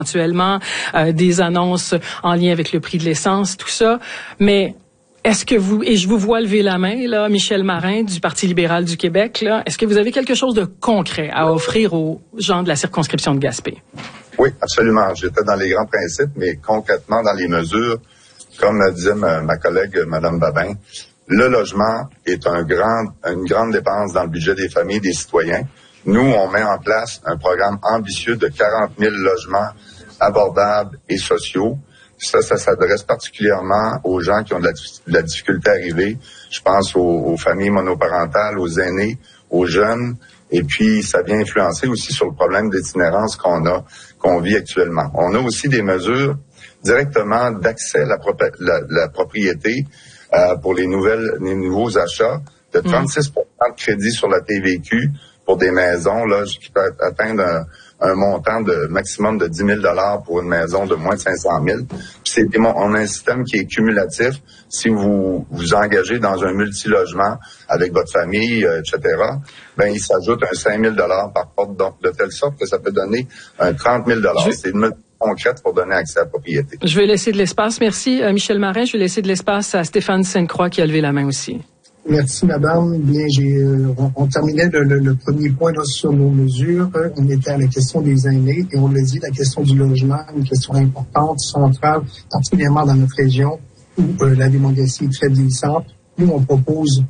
éventuellement des annonces en lien avec le prix de l'essence, tout ça. Mais est-ce que vous, et je vous vois lever la main, là, Michel Marin du Parti libéral du Québec, là, est-ce que vous avez quelque chose de concret à offrir aux gens de la circonscription de Gaspé? Oui, absolument. J'étais dans les grands principes, mais concrètement dans les mesures, comme disait ma collègue Mme Babin, le logement est une grande dépense dans le budget des familles et des citoyens. Nous, on met en place un programme ambitieux de 40 000 logements abordables et sociaux. Ça s'adresse particulièrement aux gens qui ont de la difficulté à arriver. Je pense aux familles monoparentales, aux aînés, aux jeunes. Et puis, ça vient influencer aussi sur le problème d'itinérance qu'on vit actuellement. On a aussi des mesures directement d'accès à la propriété pour les nouveaux achats, de 36 % de crédit sur la TVQ pour des maisons là qui peuvent atteindre un montant de maximum de 10 000 $ pour une maison de moins de 500 000. Puis on a un système qui est cumulatif. Si vous vous engagez dans un multilogement avec votre famille, etc., ben il s'ajoute un 5 000 $ par porte, donc de telle sorte que ça peut donner un 30 000 $. C'est une mesure concrète pour donner accès à la propriété. Je vais laisser de l'espace. Merci, Michel Marin. Je vais laisser de l'espace à Stéphane Sainte-Croix qui a levé la main aussi. Merci, madame. Bien, on terminait le premier point là, sur nos mesures. On était à la question des aînés et on l'a dit, la question du logement, une question importante, centrale, particulièrement dans notre région où la démographie est très vieillissante. Nous, on propose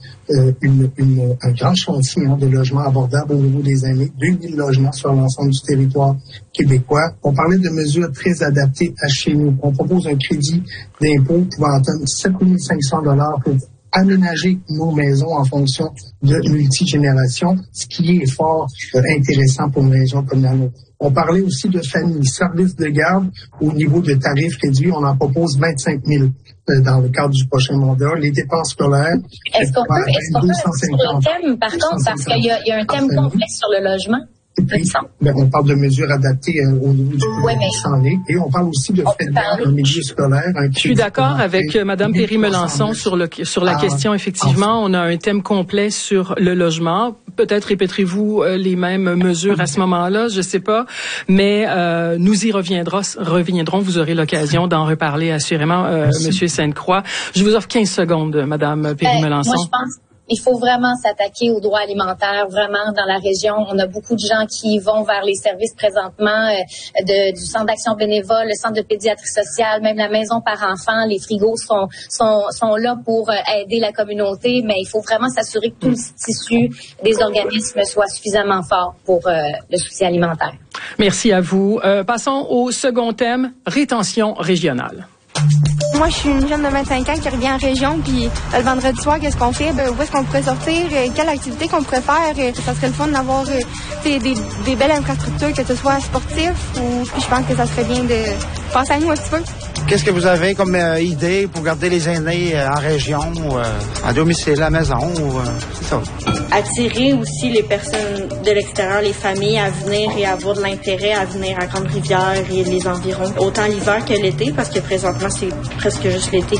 un grand chantier de logements abordables au niveau des aînés, 2000 logements sur l'ensemble du territoire québécois. On parlait de mesures très adaptées à chez nous. On propose un crédit d'impôt pouvant atteindre 7 500 $ pour aménager nos maisons en fonction de multigénération, ce qui est fort intéressant pour une région comme la nôtre. On parlait aussi de famille, services de garde au niveau de tarifs réduits. On en propose 25 000 dans le cadre du prochain mandat. Les dépenses scolaires. Est-ce qu'on peut sur le thème, par contre, parce qu'il y a un thème complet sur le logement? Et puis, on parle de mesures adaptées au niveau du santé et on parle aussi de fait dans le milieu scolaire. Je suis d'accord avec Mme Péry-Melançon sur la question. Effectivement, on a un thème complet sur le logement. Peut-être répéterez-vous les mêmes mesures à ce moment-là, je sais pas, mais nous y reviendrons. Vous aurez l'occasion d'en reparler assurément, Monsieur Sainte-Croix. Je vous offre 15 secondes, Mme Péry-Melançon. Moi, je pense il faut vraiment s'attaquer aux droits alimentaires, vraiment, dans la région. On a beaucoup de gens qui vont vers les services présentement du centre d'action bénévole, le centre de pédiatrie sociale, même la maison par enfant. Les frigos sont là pour aider la communauté, mais il faut vraiment s'assurer que tout le tissu des organismes soit suffisamment fort pour le soutien alimentaire. Merci à vous. Passons au second thème, rétention régionale. Moi, je suis une jeune de 25 ans qui revient en région, puis le vendredi soir, qu'est-ce qu'on fait? Où est-ce qu'on pourrait sortir? Quelle activité qu'on pourrait faire? Ça serait le fun d'avoir des belles infrastructures, que ce soit sportif, ou puis je pense que ça serait bien de penser à nous un petit peu. Qu'est-ce que vous avez comme idée pour garder les aînés en région, en domicile, à la maison? C'est ça. Attirer aussi les personnes de l'extérieur, les familles à venir et avoir de l'intérêt à venir à Grande-Rivière et les environs, autant l'hiver que l'été, parce que présentement, c'est presque juste l'été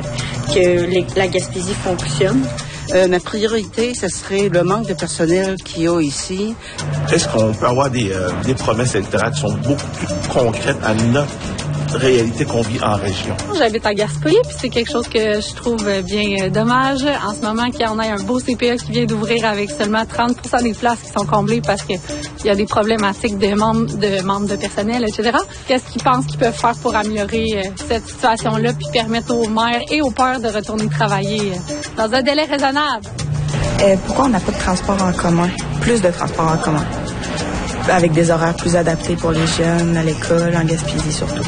que la Gaspésie fonctionne. Ma priorité, ce serait le manque de personnel qu'il y a ici. Est-ce qu'on peut avoir des promesses électorales qui sont beaucoup plus concrètes à notre réalité qu'on vit en région? J'habite à Gaspé, puis c'est quelque chose que je trouve bien dommage. En ce moment, qu'il y en a un beau CPE qui vient d'ouvrir avec seulement 30% des places qui sont comblées parce qu'il y a des problématiques de membres de personnel, etc. Qu'est-ce qu'ils pensent qu'ils peuvent faire pour améliorer cette situation-là puis permettre aux maires et aux pères de retourner travailler dans un délai raisonnable? Pourquoi on n'a pas de transport en commun? Plus de transport en commun. Avec des horaires plus adaptés pour les jeunes, à l'école, en Gaspésie surtout.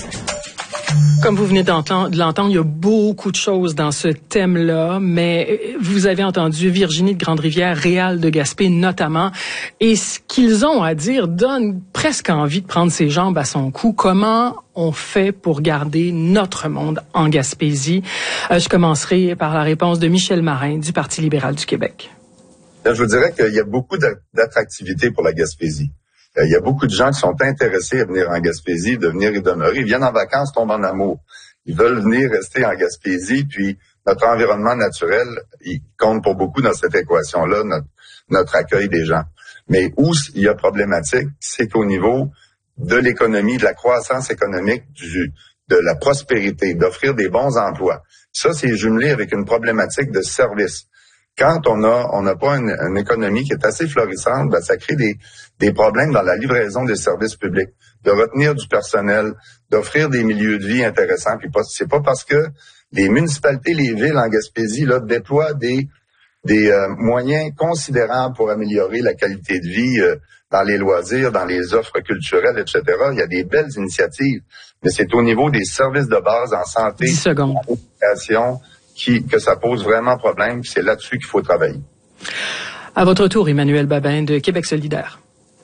Comme vous venez de l'entendre, il y a beaucoup de choses dans ce thème-là, mais vous avez entendu Virginie de Grande-Rivière, Réal de Gaspé notamment, et ce qu'ils ont à dire donne presque envie de prendre ses jambes à son cou. Comment on fait pour garder notre monde en Gaspésie? Je commencerai par la réponse de Michel Marin du Parti libéral du Québec. Je vous dirais qu'il y a beaucoup d'attractivité pour la Gaspésie. Il y a beaucoup de gens qui sont intéressés à venir en Gaspésie, de venir y demeurer. Ils viennent en vacances, tombent en amour. Ils veulent venir rester en Gaspésie, puis notre environnement naturel, il compte pour beaucoup dans cette équation-là, notre accueil des gens. Mais où il y a problématique, c'est au niveau de l'économie, de la croissance économique, de la prospérité, d'offrir des bons emplois. Ça, c'est jumelé avec une problématique de service. Quand on n'a pas une économie qui est assez florissante, ben, ça crée des problèmes dans la livraison des services publics, de retenir du personnel, d'offrir des milieux de vie intéressants. Puis c'est pas parce que les municipalités, les villes en Gaspésie là déploient des moyens considérables pour améliorer la qualité de vie dans les loisirs, dans les offres culturelles, etc. Il y a des belles initiatives, mais c'est au niveau des services de base en santé, en éducation, que ça pose vraiment problème. Puis c'est là-dessus qu'il faut travailler. À votre tour, Emmanuel Babin de Québec solidaire.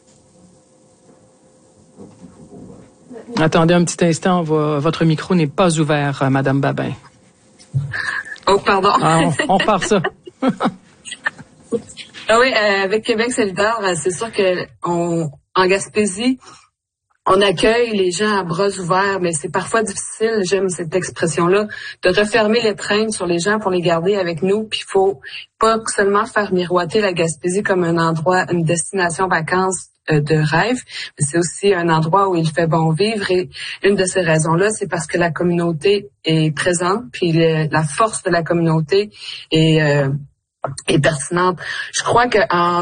Attendez un petit instant, votre micro n'est pas ouvert, Madame Babin. Oh, pardon. Ah, on repart ça. Ah oui, avec Québec solidaire, c'est sûr que en Gaspésie, on accueille les gens à bras ouverts, mais c'est parfois difficile, j'aime cette expression-là, de refermer les traînes sur les gens pour les garder avec nous. Puis il faut pas seulement faire miroiter la Gaspésie comme un endroit, une destination vacances de rêve, mais c'est aussi un endroit où il fait bon vivre. Et une de ces raisons-là, c'est parce que la communauté est présente, puis la force de la communauté est pertinente. Je crois que en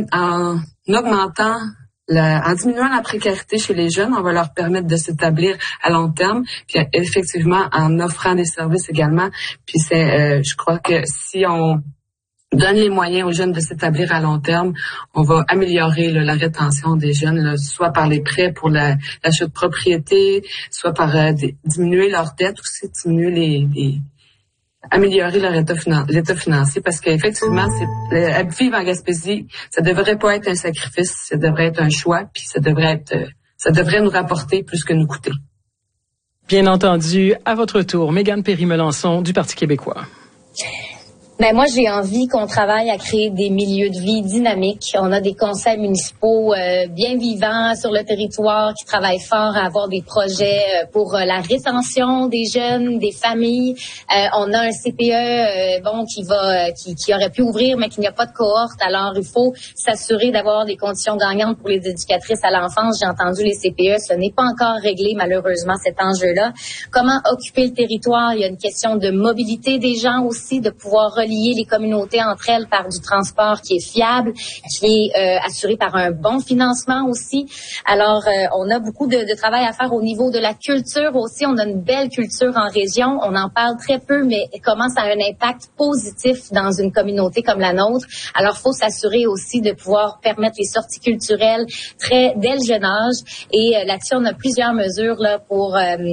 diminuant la précarité chez les jeunes, on va leur permettre de s'établir à long terme, puis effectivement en offrant des services également. Puis je crois que si on donne les moyens aux jeunes de s'établir à long terme, on va améliorer la rétention des jeunes, soit par les prêts pour l'achat de propriété, soit par diminuer leurs dettes aussi, améliorer leur l'état financier, parce qu'effectivement, vivre en Gaspésie, ça devrait pas être un sacrifice, ça devrait être un choix, puis ça devrait nous rapporter plus que nous coûter. Bien entendu, à votre tour, Mégane Perry-Melançon du Parti québécois. Ben moi, j'ai envie qu'on travaille à créer des milieux de vie dynamiques. On a des conseils municipaux bien vivants sur le territoire qui travaillent fort à avoir des projets pour la rétention des jeunes, des familles. On a un CPE qui aurait pu ouvrir mais qui n'y a pas de cohorte. Alors, il faut s'assurer d'avoir des conditions gagnantes pour les éducatrices à l'enfance. J'ai entendu les CPE, ce n'est pas encore réglé malheureusement cet enjeu-là. Comment occuper le territoire? Il y a une question de mobilité des gens aussi, de pouvoir relier les communautés entre elles par du transport qui est fiable, qui est assuré par un bon financement aussi. Alors, on a beaucoup de travail à faire au niveau de la culture aussi. On a une belle culture en région. On en parle très peu, mais comment ça a un impact positif dans une communauté comme la nôtre. Alors, il faut s'assurer aussi de pouvoir permettre les sorties culturelles dès le jeune âge. Et là-dessus, on a plusieurs mesures là pour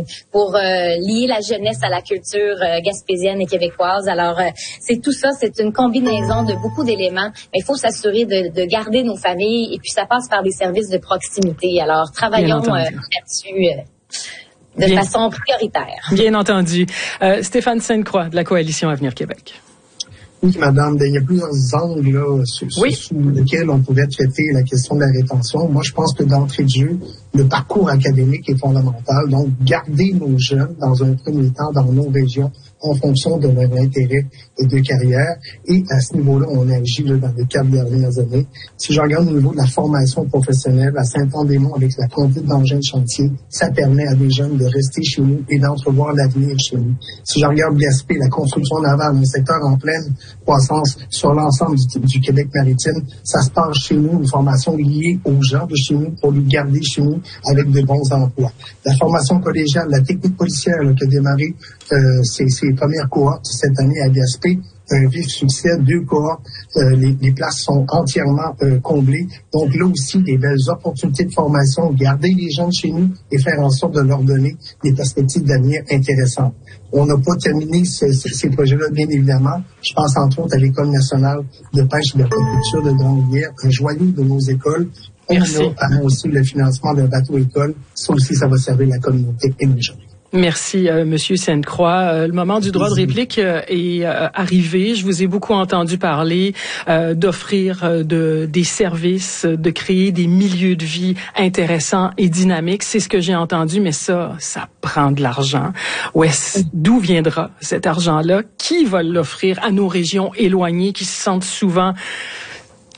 lier la jeunesse à la culture gaspésienne et québécoise. Alors, tout ça, c'est une combinaison de beaucoup d'éléments, mais il faut s'assurer de garder nos familles et puis ça passe par des services de proximité. Alors, travaillons là-dessus de façon prioritaire. Bien entendu. Stéphane Sainte-Croix de la Coalition Avenir Québec. Oui, madame, il y a plusieurs angles là, sous lesquels on pourrait traiter la question de la rétention. Moi, je pense que d'entrée de jeu, le parcours académique est fondamental. Donc, garder nos jeunes dans un premier temps dans nos régions en fonction de leur intérêt et de carrière. Et à ce niveau-là, on agit là, dans les 4 dernières années. Si je regarde au niveau de la formation professionnelle, à Saint-Anne-des-Monts, avec la conduite d'engins de chantier, ça permet à des jeunes de rester chez nous et d'entrevoir l'avenir chez nous. Si je regarde Gaspé, la construction navale, un secteur en pleine croissance sur l'ensemble du Québec maritime, ça se passe chez nous, une formation liée aux gens de chez nous pour les garder chez nous avec de bons emplois. La formation collégiale, la technique policière là, qui a démarré ses premières cohortes cette année à Gaspé, un vif succès, 2 cohortes, les places sont entièrement comblées. Donc là aussi, des belles opportunités de formation, garder les jeunes chez nous et faire en sorte de leur donner des perspectives d'avenir intéressantes. On n'a pas terminé ces projets-là, bien évidemment. Je pense entre autres à l'École nationale de pêche et d'aquaculture de Grande-Rivière, un joyau de nos écoles. On a aussi le financement d'un bateau-école. Ça aussi, ça va servir la communauté et les jeunes. Merci, Monsieur Sainte-Croix. Le moment du droit de réplique est arrivé. Je vous ai beaucoup entendu parler d'offrir des services, de créer des milieux de vie intéressants et dynamiques. C'est ce que j'ai entendu, mais ça prend de l'argent. D'où viendra cet argent-là? Qui va l'offrir à nos régions éloignées qui se sentent souvent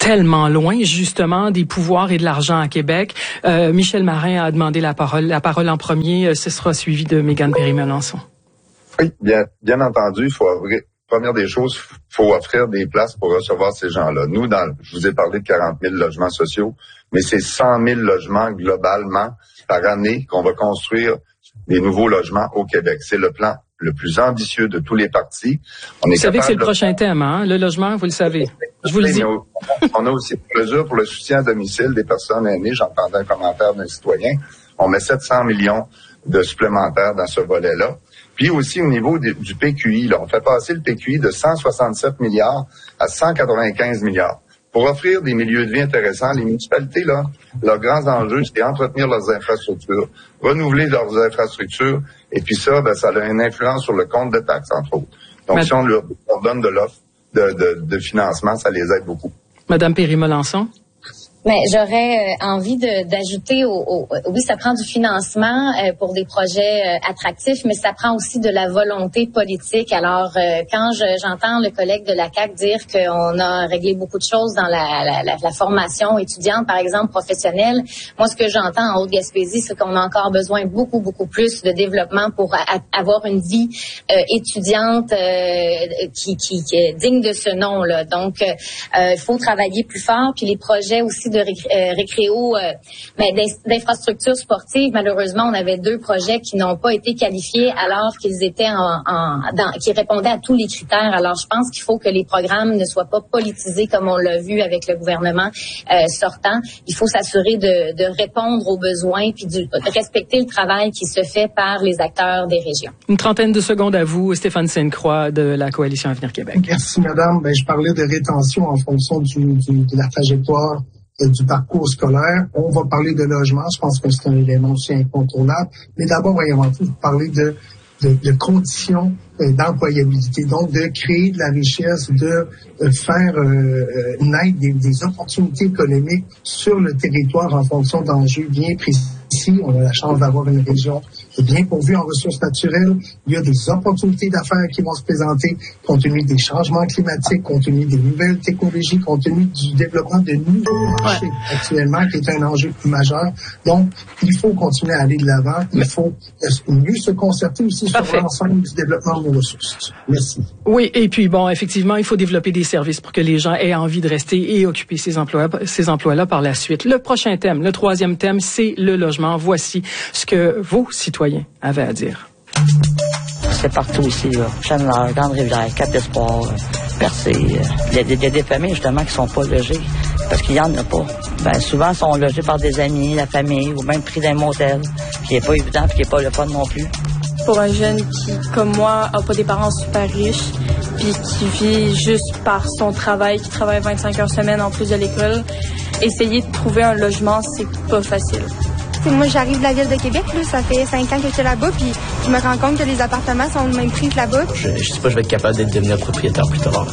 tellement loin, justement, des pouvoirs et de l'argent à Québec. Michel Marin a demandé la parole. La parole en premier, ce sera suivi de Mégane Perry-Melançon. Oui, bien entendu, première des choses, faut offrir des places pour recevoir ces gens-là. Nous, je vous ai parlé de 40 000 logements sociaux, mais c'est 100 000 logements globalement par année qu'on va construire des nouveaux logements au Québec. C'est le plan le plus ambitieux de tous les partis. Vous savez que c'est le prochain thème, hein? Le logement, vous le savez. Je vous le dis. On a aussi des mesures pour le soutien à domicile des personnes aînées. J'entendais un commentaire d'un citoyen. On met 700 millions de supplémentaires dans ce volet-là. Puis aussi au niveau du PQI, là, on fait passer le PQI de 167 milliards à 195 milliards. Pour offrir des milieux de vie intéressants, les municipalités, là, leurs grands enjeux, c'est entretenir leurs infrastructures, renouveler leurs infrastructures, et puis ça a une influence sur le compte de taxes, entre autres. Donc, si on leur donne de l'offre de financement, ça les aide beaucoup. Madame Perry-Melançon? Mais j'aurais envie d'ajouter oui, ça prend du financement pour des projets attractifs, mais ça prend aussi de la volonté politique. Alors, quand j'entends le collègue de la CAQ dire qu'on a réglé beaucoup de choses dans la formation étudiante, par exemple, professionnelle, moi, ce que j'entends en Haute-Gaspésie, c'est qu'on a encore besoin beaucoup plus de développement pour avoir une vie étudiante qui est digne de ce nom-là. Donc, il faut travailler plus fort, puis les projets aussi de récréo, d'infrastructures sportives. Malheureusement, on avait 2 projets qui n'ont pas été qualifiés alors qu'ils étaient qui répondaient à tous les critères. Alors, je pense qu'il faut que les programmes ne soient pas politisés comme on l'a vu avec le gouvernement sortant. Il faut s'assurer de répondre aux besoins puis de respecter le travail qui se fait par les acteurs des régions. Une trentaine de secondes à vous, Stéphane Sainte-Croix de la Coalition Avenir Québec. Merci, madame. Je parlais de rétention en fonction de la trajectoire du parcours scolaire. On va parler de logement. Je pense que c'est un élément aussi incontournable. Mais d'abord, avant tout, parler de conditions d'employabilité. Donc, de créer de la richesse, de faire naître des opportunités économiques sur le territoire en fonction d'enjeux bien précis. On a la chance d'avoir une région bien pourvue en ressources naturelles. Il y a des opportunités d'affaires qui vont se présenter compte tenu des changements climatiques, compte tenu des nouvelles technologies, compte tenu du développement de nouveaux marchés actuellement, qui est un enjeu plus majeur. Donc, il faut continuer à aller de l'avant. Il faut mieux se concerter aussi sur l'ensemble du développement de nos ressources. Merci. Oui, et puis bon, effectivement, il faut développer des services pour que les gens aient envie de rester et occuper ces emplois-là par la suite. Le prochain thème, le 3e thème, c'est le logement. Voici ce que vos citoyens avaient à dire. C'est partout ici, là. Chenel, Grande-Rivière, Cap-d'Espoir, Percé. Il y a des familles, justement, qui sont pas logées parce qu'il y en a pas. Souvent, ils sont logés par des amis, la famille, ou même pris d'un motel, qui est pas évident, puis qui est pas le fun non plus. Pour un jeune qui, comme moi, a pas des parents super riches, puis qui vit juste par son travail, qui travaille 25 heures semaine en plus de l'école, essayer de trouver un logement, c'est pas facile. Moi, j'arrive de la ville de Québec, là, ça fait 5 ans que j'étais là-bas, puis je me rends compte que les appartements sont le même prix que là-bas. Je sais pas, je vais être capable de devenir propriétaire plus tard.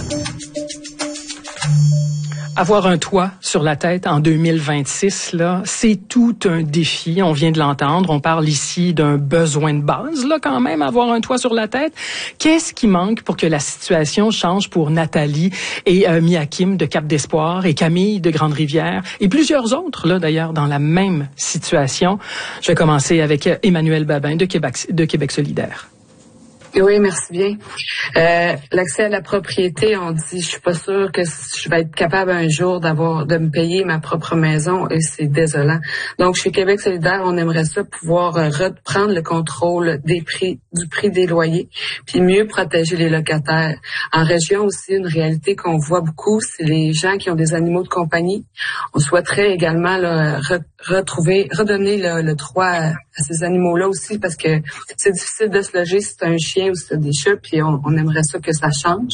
Avoir un toit sur la tête en 2026, là, c'est tout un défi. On vient de l'entendre. On parle ici d'un besoin de base, là, quand même, avoir un toit sur la tête. Qu'est-ce qui manque pour que la situation change pour Nathalie et Miakim de Cap-d'Espoir et Camille de Grande-Rivière et plusieurs autres, là, d'ailleurs, dans la même situation? Je vais commencer avec Emmanuel Babin de Québec solidaire. Oui, merci bien. L'accès à la propriété, on dit, je suis pas sûre que je vais être capable un jour de me payer ma propre maison et c'est désolant. Donc, chez Québec solidaire, on aimerait ça pouvoir reprendre le contrôle du prix des loyers, puis mieux protéger les locataires. En région aussi, une réalité qu'on voit beaucoup, c'est les gens qui ont des animaux de compagnie. On souhaiterait également redonner le droit à ces animaux-là aussi parce que c'est difficile de se loger si c'est un chien ou si c'est des chats, puis on aimerait ça que ça change.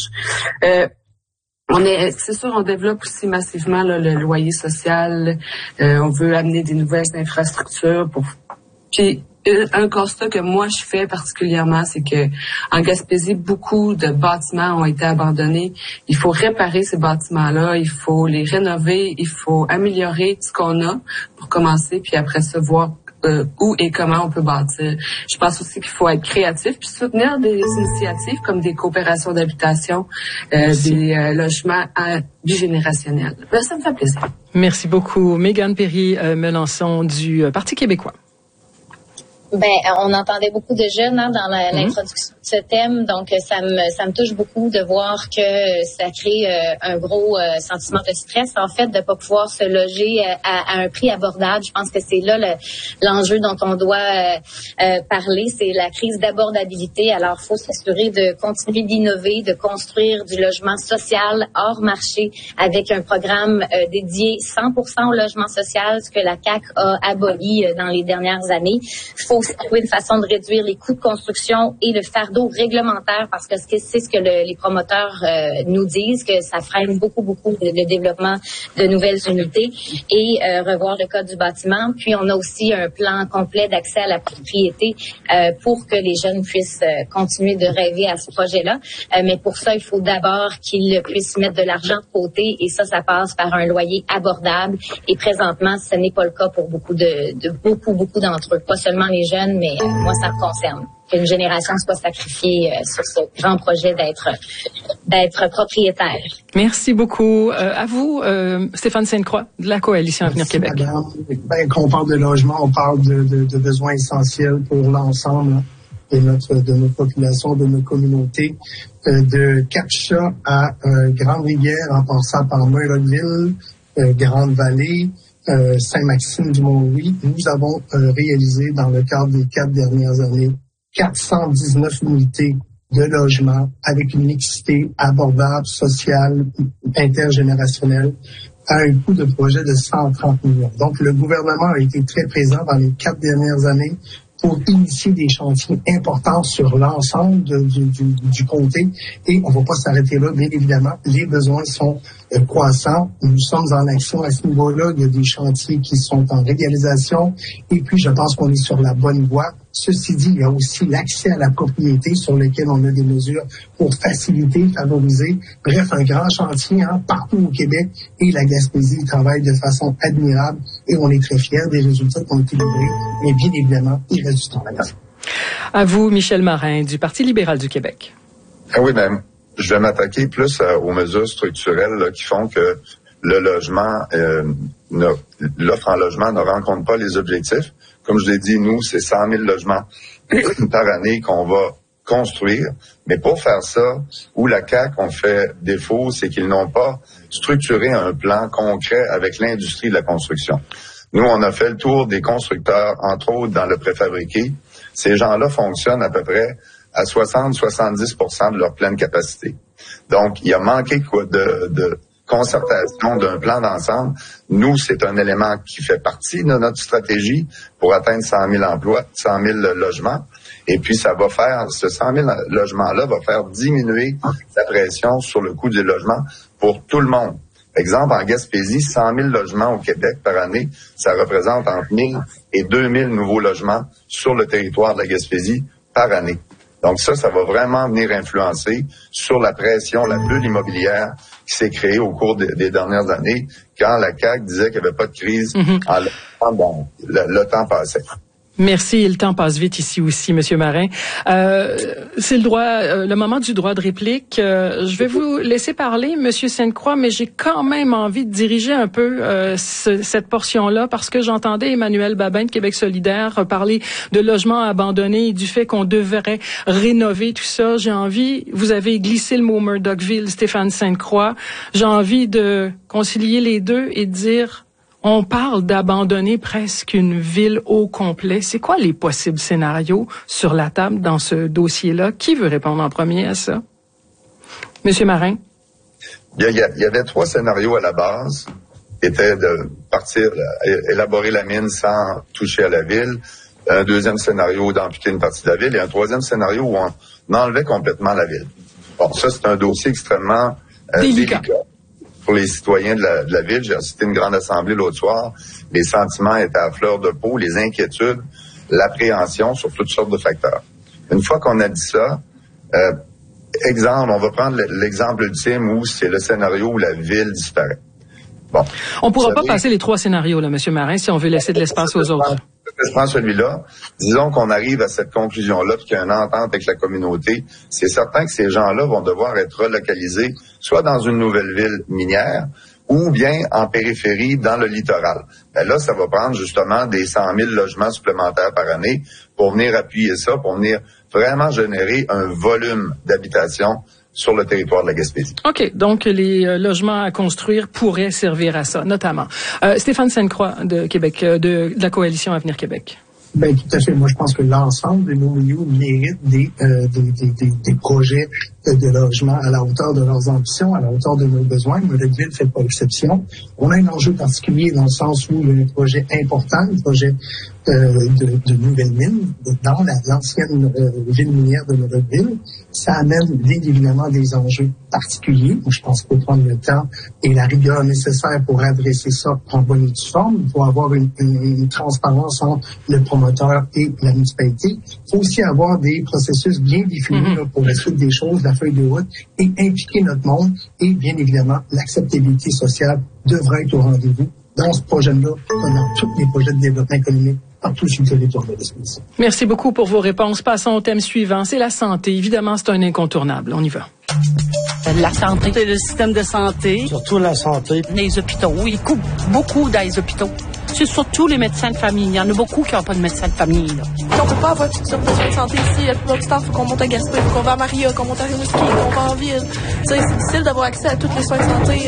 C'est sûr, on développe aussi massivement là, le loyer social. On veut amener des nouvelles infrastructures Puis un constat que moi je fais particulièrement, c'est que en Gaspésie, beaucoup de bâtiments ont été abandonnés. Il faut réparer ces bâtiments-là, il faut les rénover, il faut améliorer ce qu'on a pour commencer, puis après ça voir où et comment on peut bâtir. Je pense aussi qu'il faut être créatif puis soutenir des initiatives comme des coopérations d'habitation, des logements bigénérationnels. Ça me fait plaisir. Merci beaucoup. Mégane Perry-Melançon du Parti québécois. On entendait beaucoup de jeunes dans l'introduction de ce thème, donc ça me touche beaucoup de voir que ça crée un gros sentiment de stress, en fait, de pas pouvoir se loger à un prix abordable. Je pense que c'est là l'enjeu dont on doit parler, c'est la crise d'abordabilité. Alors, il faut s'assurer de continuer d'innover, de construire du logement social hors marché avec un programme dédié 100% au logement social, ce que la CAQ a aboli dans les dernières années. Il faut aussi trouver une façon de réduire les coûts de construction et le fardeau réglementaire, parce que c'est ce que les promoteurs nous disent, que ça freine beaucoup le développement de nouvelles unités, et revoir le code du bâtiment. Puis on a aussi un plan complet d'accès à la propriété pour que les jeunes puissent continuer de rêver à ce projet-là. Mais pour ça, il faut d'abord qu'ils puissent mettre de l'argent de côté, et ça passe par un loyer abordable. Et présentement, ce n'est pas le cas pour beaucoup d'entre eux, pas seulement les jeunes, mais moi, ça me concerne. Qu'une génération soit sacrifiée sur ce grand projet d'être propriétaire. Merci beaucoup. À vous, Stéphane Sainte-Croix, de la Coalition Avenir Québec. Madame. Quand on parle de logement, on parle de besoins essentiels pour l'ensemble de nos populations, de nos communautés. De Captcha à Grande-Rivière, en passant par Murdochville, Grande-Vallée, Saint-Maxime-du-Mont-Louis, nous avons réalisé dans le cadre des 4 dernières années 419 unités de logement avec une mixité abordable, sociale, intergénérationnelle, à un coût de projet de 130 millions. Donc, le gouvernement a été très présent dans les 4 dernières années pour initier des chantiers importants sur l'ensemble du comté. Et on ne va pas s'arrêter là, bien évidemment. Les besoins sont croissants. Nous sommes en action à ce niveau-là. Il y a des chantiers qui sont en réalisation. Et puis, je pense qu'on est sur la bonne voie. Ceci dit, il y a aussi l'accès à la propriété sur lequel on a des mesures pour faciliter, favoriser. Bref, un grand chantier partout au Québec, et la Gaspésie travaille de façon admirable, et on est très fiers des résultats qui ont été livrés. Mais bien évidemment, il reste du temps là-dedans. À vous, Michel Marin, du Parti libéral du Québec. Oui, même. Je vais m'attaquer plus aux mesures structurelles qui font que le logement, l'offre en logement ne rencontre pas les objectifs. Comme je l'ai dit, nous, c'est 100 000 logements par année qu'on va construire. Mais pour faire ça, où la CAQ ont fait défaut, c'est qu'ils n'ont pas structuré un plan concret avec l'industrie de la construction. Nous, on a fait le tour des constructeurs, entre autres dans le préfabriqué. Ces gens-là fonctionnent à peu près à 60-70% de leur pleine capacité. Donc, il a manqué de concertation d'un plan d'ensemble. Nous, c'est un élément qui fait partie de notre stratégie pour atteindre 100 000 emplois, 100 000 logements. Et puis, ce 100 000 logements-là va faire diminuer la pression sur le coût du logement pour tout le monde. Exemple, en Gaspésie, 100 000 logements au Québec par année, ça représente entre 1 000 et 2 000 nouveaux logements sur le territoire de la Gaspésie par année. Donc ça va vraiment venir influencer sur la pression, la bulle immobilière qui s'est créée au cours des dernières années, quand la CAQ disait qu'il n'y avait pas de crise le temps passait. Merci. Le temps passe vite ici aussi, Monsieur Marin. C'est le moment du droit de réplique. Je vais vous laisser parler, Monsieur Sainte-Croix, mais j'ai quand même envie de diriger un peu cette portion-là, parce que j'entendais Emmanuel Babin de Québec solidaire parler de logements abandonnés et du fait qu'on devrait rénover tout ça. Vous avez glissé le mot Murdochville, Stéphane Sainte-Croix. J'ai envie de concilier les deux et de dire, on parle d'abandonner presque une ville au complet. C'est quoi les possibles scénarios sur la table dans ce dossier-là? Qui veut répondre en premier à ça? Monsieur Marin? Il y avait 3 scénarios à la base, qui étaient de partir, élaborer la mine sans toucher à la ville. Un deuxième scénario d'amputer une partie de la ville. Et un troisième scénario où on enlevait complètement la ville. Bon, ça, c'est un dossier extrêmement délicat. Pour les citoyens de la ville. J'ai assisté à une grande assemblée l'autre soir. Les sentiments étaient à fleur de peau, les inquiétudes, l'appréhension sur toutes sortes de facteurs. Une fois qu'on a dit ça, exemple, on va prendre l'exemple ultime où c'est le scénario où la ville disparaît. Bon. On pourra pas passer les 3 scénarios, là, Monsieur Marin, si on veut laisser de l'espace aux autres. je prends celui-là. Disons qu'on arrive à cette conclusion-là, puis qu'il y a une entente avec la communauté. C'est certain que ces gens-là vont devoir être relocalisés, soit dans une nouvelle ville minière, ou bien en périphérie, dans le littoral. Ben là, ça va prendre justement des 100 000 logements supplémentaires par année pour venir appuyer ça, pour venir vraiment générer un volume d'habitation sur le territoire de la Gaspésie. OK. Donc, les logements à construire pourraient servir à ça, notamment. Stéphane Sainte-Croix de Québec, de la Coalition Avenir Québec. Ben, tout à fait. Moi, je pense que l'ensemble de nos milieux méritent des projets de logement à la hauteur de leurs ambitions, à la hauteur de nos besoins. Murrayville ne fait pas exception. On a un enjeu particulier dans le sens où il y a un projet important, un projet de nouvelles mines dans l'ancienne ville minière de Murrayville. Ça amène bien évidemment des enjeux particuliers. Je pense qu'il faut prendre le temps et la rigueur nécessaire pour adresser ça en bonne et due forme. Il faut avoir une transparence entre le promoteur et la municipalité. Il faut aussi avoir des processus bien définis pour la suite des choses, la feuille de route, et impliquer notre monde. Et bien évidemment, l'acceptabilité sociale devrait être au rendez-vous dans ce projet-là, dans tous les projets de développement économique partout sur le territoire de l'Espèce. Merci beaucoup pour vos réponses. Passons au thème suivant. C'est la santé. Évidemment, c'est un incontournable. On y va. La santé, c'est le système de santé. Surtout la santé. Les hôpitaux, ils coupent beaucoup dans les hôpitaux. C'est surtout les médecins de famille. Il y en a beaucoup qui n'ont pas de médecin de famille. Là. On peut pas avoir toutes sortes de soins de santé ici. La plupart du temps, il faut qu'on monte à Gaspé, il faut qu'on va à Maria, qu'on monte à Rimouski, qu'on va en ville. C'est difficile d'avoir accès à tous les soins de santé.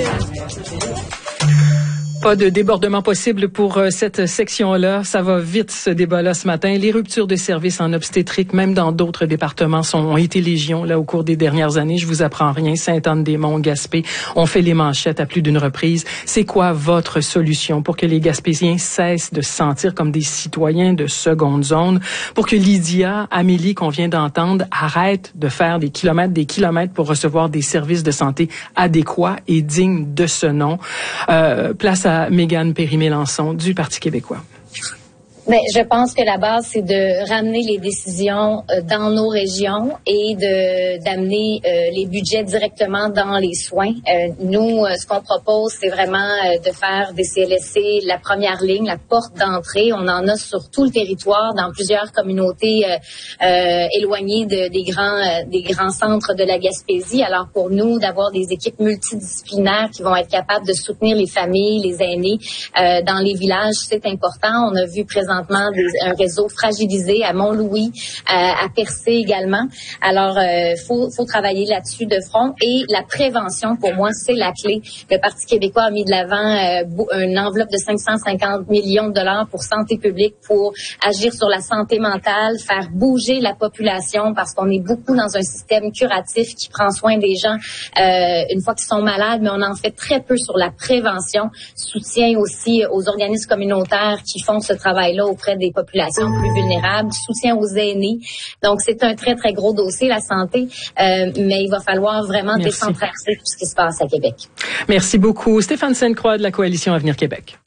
Pas de débordement possible pour cette section-là. Ça va vite, ce débat-là, ce matin. Les ruptures de services en obstétrique, même dans d'autres départements, ont été légion là au cours des dernières années. Je vous apprends rien. Sainte-Anne-des-Monts, Gaspé, on fait les manchettes à plus d'une reprise. C'est quoi votre solution pour que les Gaspésiens cessent de se sentir comme des citoyens de seconde zone, pour que Lydia, Amélie, qu'on vient d'entendre, arrête de faire des kilomètres pour recevoir des services de santé adéquats et dignes de ce nom? Place à Mégane Perry-Mélançon du Parti québécois. Ben, je pense que la base, c'est de ramener les décisions dans nos régions et d'amener les budgets directement dans les soins. Nous, ce qu'on propose, c'est vraiment de faire des CLSC la première ligne, la porte d'entrée. On en a sur tout le territoire, dans plusieurs communautés éloignées des grands centres de la Gaspésie. Alors pour nous, d'avoir des équipes multidisciplinaires qui vont être capables de soutenir les familles, les aînés dans les villages, c'est important. On a vu présentement un réseau fragilisé à Mont-Louis, à Percé également. Alors, faut travailler là-dessus de front. Et la prévention, pour moi, c'est la clé. Le Parti québécois a mis de l'avant une enveloppe de 550 millions de dollars pour santé publique, pour agir sur la santé mentale, faire bouger la population, parce qu'on est beaucoup dans un système curatif qui prend soin des gens une fois qu'ils sont malades, mais on en fait très peu sur la prévention. Soutien aussi aux organismes communautaires qui font ce travail-là auprès des populations plus vulnérables, soutien aux aînés. Donc, c'est un très, très gros dossier, la santé, mais il va falloir vraiment décentraliser tout ce qui se passe à Québec. Merci beaucoup. Stéphane Sainte-Croix de la Coalition Avenir Québec.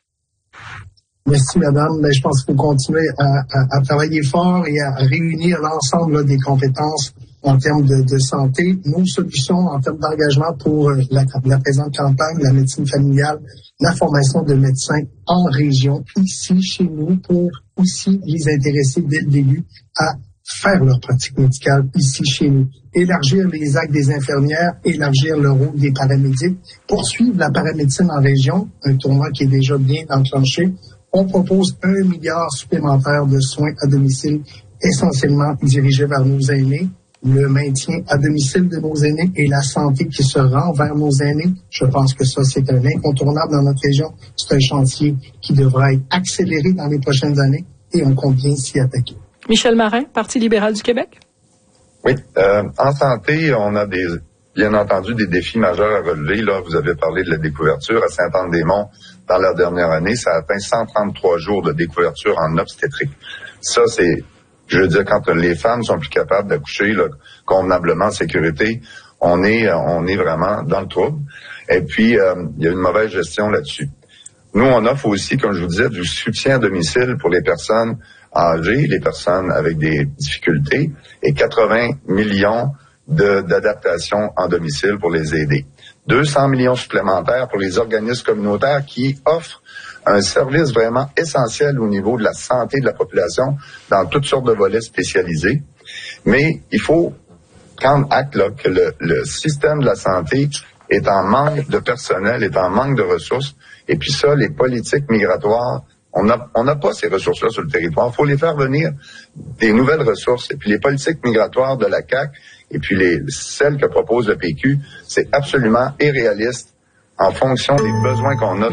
Merci, madame. Mais je pense qu'il faut continuer à travailler fort et à réunir l'ensemble des compétences en termes de santé. Nos solutions en termes d'engagement pour la présente campagne, la médecine familiale, la formation de médecins en région, ici, chez nous, pour aussi les intéresser dès le début à faire leur pratique médicale ici, chez nous. Élargir les actes des infirmières, élargir le rôle des paramédics, poursuivre la paramédecine en région, un tournoi qui est déjà bien enclenché. On propose 1 milliard supplémentaire de soins à domicile, essentiellement dirigés vers nos aînés, le maintien à domicile de nos aînés et la santé qui se rend vers nos aînés. Je pense que ça, c'est un incontournable dans notre région. C'est un chantier qui devra être accéléré dans les prochaines années et on compte bien s'y attaquer. Michel Marin, Parti libéral du Québec. Oui, en santé, on a bien entendu des défis majeurs à relever. Là, vous avez parlé de la découverture à Sainte-Anne-des-Monts. Dans la dernière année, ça a atteint 133 jours de découverture en obstétrique. Ça, c'est, je veux dire, quand les femmes sont plus capables d'accoucher là, convenablement en sécurité, on est vraiment dans le trouble. Et puis, il y a une mauvaise gestion là-dessus. Nous, on offre aussi, comme je vous disais, du soutien à domicile pour les personnes âgées, les personnes avec des difficultés, et 80 millions d'adaptation en domicile pour les aider. 200 millions supplémentaires pour les organismes communautaires qui offrent un service vraiment essentiel au niveau de la santé de la population dans toutes sortes de volets spécialisés. Mais il faut prendre acte là, que le système de la santé est en manque de personnel, est en manque de ressources. Et puis ça, les politiques migratoires, on n'a pas ces ressources-là sur le territoire. Il faut les faire venir des nouvelles ressources. Et puis les politiques migratoires de la CAQ et puis celles que propose le PQ, c'est absolument irréaliste en fonction des besoins qu'on a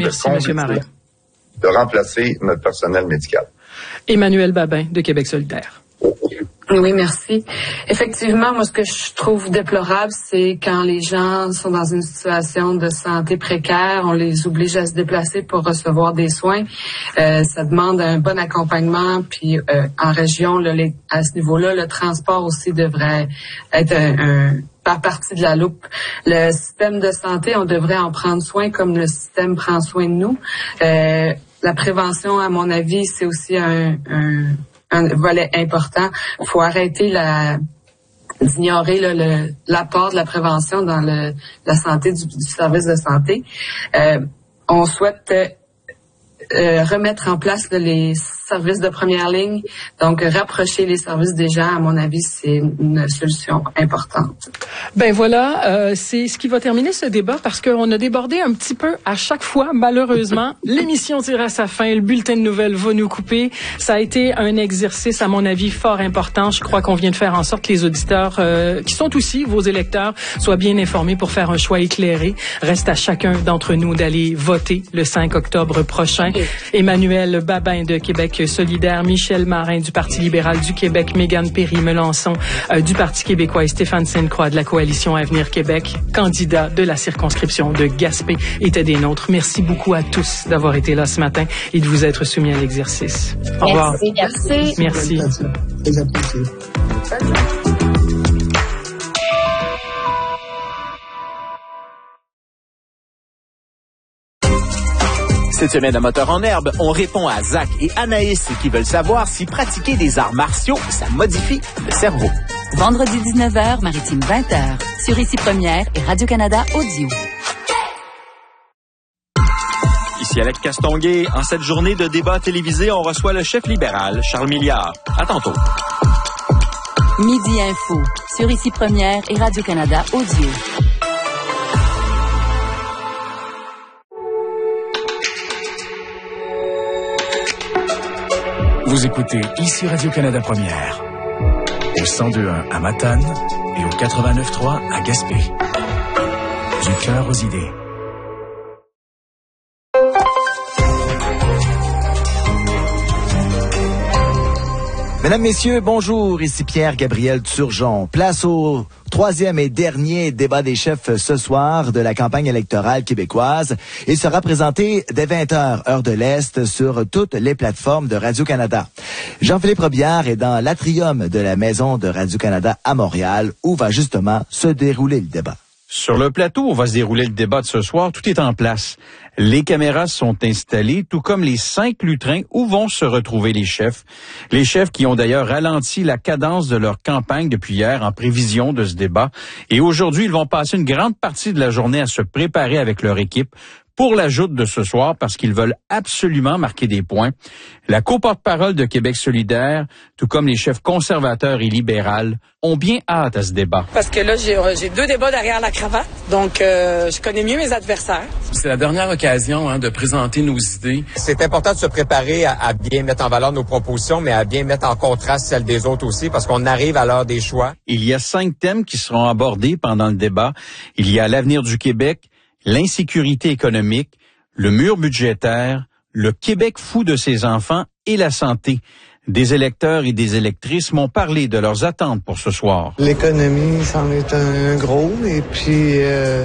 de remplacer notre personnel médical. Emmanuelle Babin de Québec solidaire. Oui, merci. Effectivement, moi, ce que je trouve déplorable, c'est quand les gens sont dans une situation de santé précaire, on les oblige à se déplacer pour recevoir des soins. Ça demande un bon accompagnement, puis en région, là, à ce niveau-là, le transport aussi devrait être par partie de la loupe. Le système de santé, on devrait en prendre soin comme le système prend soin de nous. La prévention, à mon avis, c'est aussi un volet important. Il faut arrêter d'ignorer l'apport de la prévention dans la santé du service de santé. On souhaite remettre en place les services de première ligne. Donc, rapprocher les services des gens, à mon avis, c'est une solution importante. Ben voilà, c'est ce qui va terminer ce débat parce qu'on a débordé un petit peu à chaque fois, malheureusement. L'émission tire à sa fin, le bulletin de nouvelles va nous couper. Ça a été un exercice, à mon avis, fort important. Je crois qu'on vient de faire en sorte que les auditeurs, qui sont aussi vos électeurs, soient bien informés pour faire un choix éclairé. Reste à chacun d'entre nous d'aller voter le 5 octobre prochain. Emmanuelle Babin de Québec solidaire, Michel Marin du Parti libéral du Québec, Mégane Perry-Melançon du Parti québécois et Stéphane Sainte-Croix de la Coalition Avenir Québec, candidat de la circonscription de Gaspé, étaient des nôtres. Merci beaucoup à tous d'avoir été là ce matin et de vous être soumis à l'exercice. Au revoir. Merci. Merci. Cette semaine à Moteur en herbe, on répond à Zach et Anaïs qui veulent savoir si pratiquer des arts martiaux, ça modifie le cerveau. Vendredi 19h, Maritime 20h, sur Ici Première et Radio-Canada Audio. Ici Alex Castonguay. En cette journée de débat télévisé, on reçoit le chef libéral, Charles Milliard. À tantôt. Midi Info, sur Ici Première et Radio-Canada Audio. Vous écoutez ici Radio-Canada Première, au 102.1 à Matane et au 89.3 à Gaspé. Du cœur aux idées. Mesdames, Messieurs, bonjour, ici Pierre-Gabriel Turgeon. Place au troisième et dernier débat des chefs ce soir de la campagne électorale québécoise. Il sera présenté dès 20h, heure de l'Est, sur toutes les plateformes de Radio-Canada. Jean-Philippe Robillard est dans l'atrium de la Maison de Radio-Canada à Montréal, où va justement se dérouler le débat. Sur le plateau où va se dérouler le débat de ce soir, tout est en place. Les caméras sont installées, tout comme les 5 lutrins où vont se retrouver les chefs. Les chefs qui ont d'ailleurs ralenti la cadence de leur campagne depuis hier en prévision de ce débat. Et aujourd'hui, ils vont passer une grande partie de la journée à se préparer avec leur équipe pour la joute de ce soir parce qu'ils veulent absolument marquer des points. La co-porte-parole de Québec solidaire, tout comme les chefs conservateurs et libérales, ont bien hâte à ce débat. Parce que là, j'ai 2 débats derrière la cravate, donc je connais mieux mes adversaires. C'est la dernière occasion de présenter nos idées. C'est important de se préparer à bien mettre en valeur nos propositions, mais à bien mettre en contraste celles des autres aussi, parce qu'on arrive à l'heure des choix. Il y a 5 thèmes qui seront abordés pendant le débat. Il y a l'avenir du Québec, l'insécurité économique, le mur budgétaire, le Québec fou de ses enfants et la santé. Des électeurs et des électrices m'ont parlé de leurs attentes pour ce soir. L'économie, c'en est un gros, et puis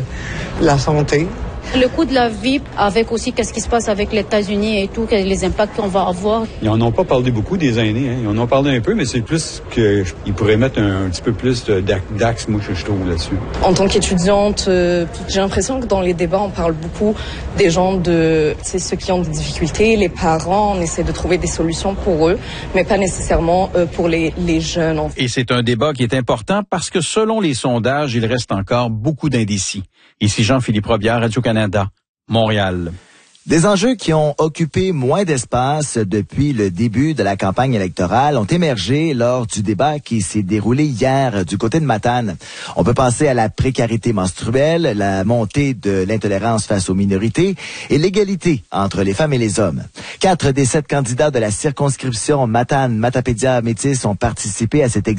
la santé. Le coût de la vie, avec aussi qu'est-ce qui se passe avec les États-Unis et tout, les impacts qu'on va avoir. Ils n'en ont pas parlé beaucoup des aînés, Ils en ont parlé un peu, mais c'est plus qu'ils pourraient mettre un petit peu plus d'axe, moi, je trouve, là-dessus. En tant qu'étudiante, j'ai l'impression que dans les débats, on parle beaucoup des gens ceux qui ont des difficultés, les parents, on essaie de trouver des solutions pour eux, mais pas nécessairement pour les jeunes. Et c'est un débat qui est important parce que selon les sondages, il reste encore beaucoup d'indécis. Ici Jean-Philippe Robillard, Radio-Canada, Montréal. Des enjeux qui ont occupé moins d'espace depuis le début de la campagne électorale ont émergé lors du débat qui s'est déroulé hier du côté de Matane. On peut penser à la précarité menstruelle, la montée de l'intolérance face aux minorités et l'égalité entre les femmes et les hommes. 4 des 7 candidats de la circonscription Matane-Matapédia-Métis ont participé à cet